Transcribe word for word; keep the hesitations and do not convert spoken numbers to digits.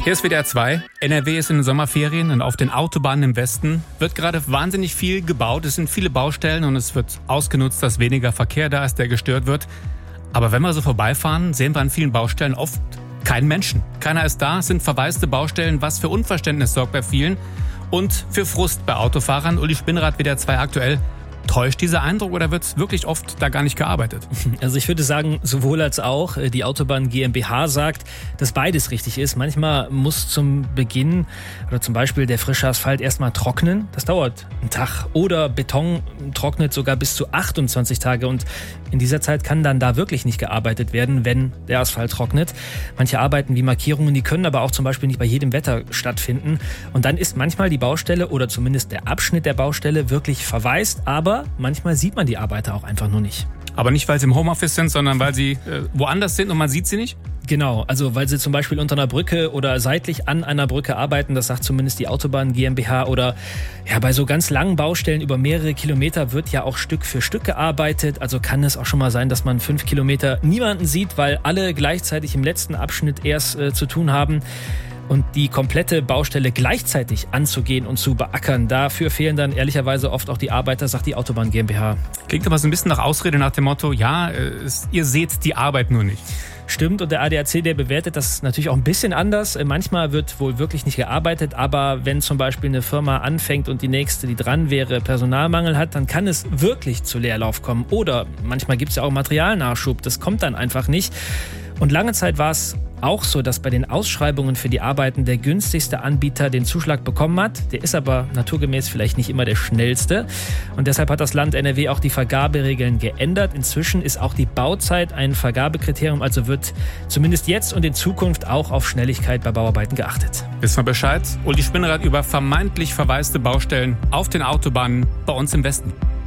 Hier ist W D R zwei. N R W ist in den Sommerferien und auf den Autobahnen im Westen wird gerade wahnsinnig viel gebaut. Es sind viele Baustellen und es wird ausgenutzt, dass weniger Verkehr da ist, der gestört wird. Aber wenn wir so vorbeifahren, sehen wir an vielen Baustellen oft keinen Menschen. Keiner ist da, es sind verwaiste Baustellen, was für Unverständnis sorgt bei vielen und für Frust bei Autofahrern. Uli Spinnrad, W D R zwei aktuell. Täuscht dieser Eindruck oder wird wirklich oft da gar nicht gearbeitet? Also ich würde sagen, sowohl als auch. Die Autobahn GmbH sagt, dass beides richtig ist. Manchmal muss zum Beginn oder zum Beispiel der frische Asphalt erstmal trocknen. Das dauert einen Tag. Oder Beton trocknet sogar bis zu achtundzwanzig Tage. Und in dieser Zeit kann dann da wirklich nicht gearbeitet werden, wenn der Asphalt trocknet. Manche Arbeiten wie Markierungen, die können aber auch zum Beispiel nicht bei jedem Wetter stattfinden. Und dann ist manchmal die Baustelle oder zumindest der Abschnitt der Baustelle wirklich verwaist. Aber manchmal sieht man die Arbeiter auch einfach nur nicht. Aber nicht, weil sie im Homeoffice sind, sondern weil sie äh, woanders sind und man sieht sie nicht? Genau, also weil sie zum Beispiel unter einer Brücke oder seitlich an einer Brücke arbeiten, das sagt zumindest die Autobahn GmbH. Oder ja, bei so ganz langen Baustellen über mehrere Kilometer wird ja auch Stück für Stück gearbeitet. Also kann es auch schon mal sein, dass man fünf Kilometer niemanden sieht, weil alle gleichzeitig im letzten Abschnitt erst äh, zu tun haben. Und die komplette Baustelle gleichzeitig anzugehen und zu beackern, dafür fehlen dann ehrlicherweise oft auch die Arbeiter, sagt die Autobahn GmbH. Klingt aber so ein bisschen nach Ausrede nach dem Motto, ja, es, ihr seht die Arbeit nur nicht. Stimmt, und der A D A C, der bewertet das natürlich auch ein bisschen anders. Manchmal wird wohl wirklich nicht gearbeitet, aber wenn zum Beispiel eine Firma anfängt und die nächste, die dran wäre, Personalmangel hat, dann kann es wirklich zu Leerlauf kommen. Oder manchmal gibt es ja auch Materialnachschub, das kommt dann einfach nicht. Und lange Zeit war es auch so, dass bei den Ausschreibungen für die Arbeiten der günstigste Anbieter den Zuschlag bekommen hat. Der ist aber naturgemäß vielleicht nicht immer der schnellste. Und deshalb hat das Land N R W auch die Vergaberegeln geändert. Inzwischen ist auch die Bauzeit ein Vergabekriterium, also wird zumindest jetzt und in Zukunft auch auf Schnelligkeit bei Bauarbeiten geachtet. Wissen wir Bescheid? Uli Spinnrad über vermeintlich verwaiste Baustellen auf den Autobahnen bei uns im Westen.